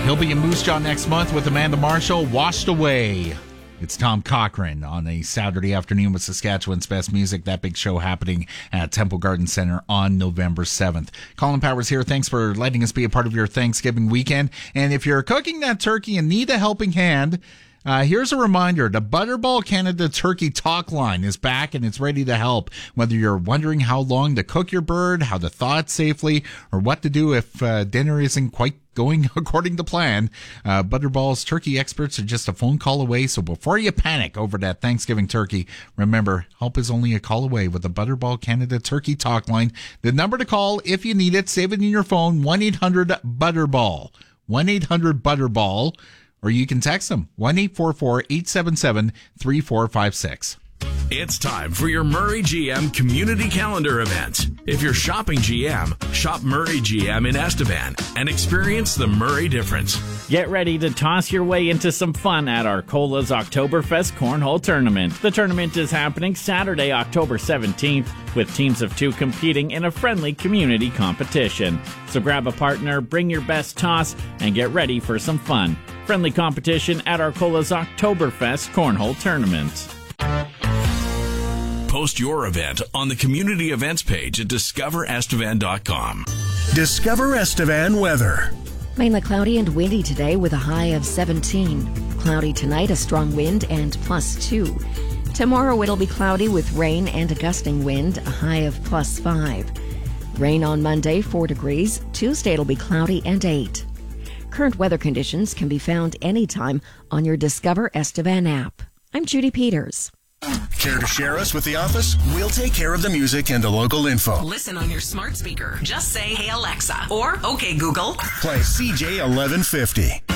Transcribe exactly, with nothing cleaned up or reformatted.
He'll be in Moose Jaw next month with Amanda Marshall. Washed Away. It's Tom Cochrane on a Saturday afternoon with Saskatchewan's best music. That big show happening at Temple Garden Center on November seventh. Colin Powers here. Thanks for letting us be a part of your Thanksgiving weekend. And if you're cooking that turkey and need a helping hand, Uh, here's a reminder. The Butterball Canada Turkey Talk Line is back and it's ready to help. Whether you're wondering how long to cook your bird, how to thaw it safely, or what to do if uh, dinner isn't quite going according to plan, uh, Butterball's turkey experts are just a phone call away. So before you panic over that Thanksgiving turkey, remember, help is only a call away with the Butterball Canada Turkey Talk Line. The number to call if you need it, save it in your phone, one eight hundred Butterball. one eight hundred Butterball. Or you can text them, one eight four four, eight seven seven, three four five six. It's time for your Murray G M Community Calendar event. If you're shopping G M, shop Murray G M in Estevan and experience the Murray difference. Get ready to toss your way into some fun at Arcola's Oktoberfest Cornhole Tournament. The tournament is happening Saturday, October seventeenth, with teams of two competing in a friendly community competition. So grab a partner, bring your best toss, and get ready for some fun. Friendly competition at Arcola's Oktoberfest Cornhole Tournament. Post your event on the community events page at discover estevan dot com. Discover Estevan weather. Mainly cloudy and windy today with a high of seventeen. Cloudy tonight, a strong wind and plus two. Tomorrow it'll be cloudy with rain and a gusting wind, a high of plus five. Rain on Monday, four degrees. Tuesday it'll be cloudy and eight. Current weather conditions can be found anytime on your Discover Estevan app. I'm Judy Peters. Care to share us with the office? We'll take care of the music and the local info. Listen on your smart speaker. Just say, "Hey Alexa," or "Okay Google." Play C J eleven fifty.